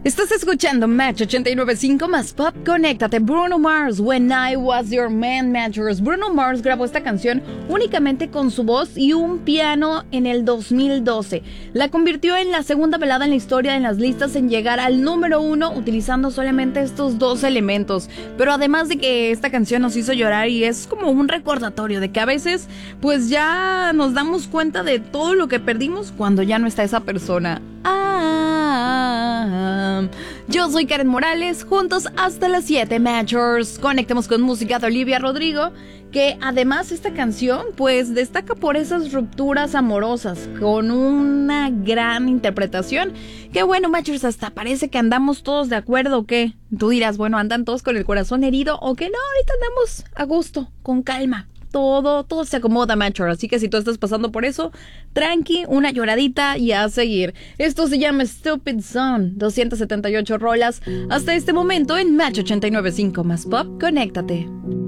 Estás escuchando Match 89.5 más Pop. Conéctate. Bruno Mars, When I Was Your Man. Matchers. Bruno Mars grabó esta canción únicamente con su voz y un piano en el 2012. La convirtió en la segunda balada en la historia de las listas en llegar al número 1 utilizando solamente estos dos elementos. Pero además de que esta canción nos hizo llorar y es como un recordatorio de que a veces pues ya nos damos cuenta de todo lo que perdimos cuando ya no está esa persona. Yo soy Karen Morales, juntos hasta las 7, Matchers. Conectemos con música de Olivia Rodrigo, que además esta canción pues destaca por esas rupturas amorosas, con una gran interpretación. Que bueno, Matchers, hasta parece que andamos todos de acuerdo, ¿o qué? Tú dirás, bueno, ¿andan todos con el corazón herido o qué? No, ahorita andamos a gusto, con calma. Todo se acomoda, Matcher. Así que si tú estás pasando por eso, tranqui, una lloradita y a seguir. Esto se llama Stupid Song. 278 rolas hasta este momento en Match 89.5 más Pop. Conéctate.